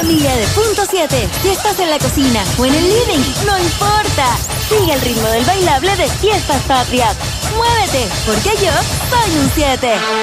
Familia de Punto 7. Si estás en la cocina o en el living, no importa. Sigue el ritmo del bailable de Fiestas Patrias. Muévete, porque yo soy un 7.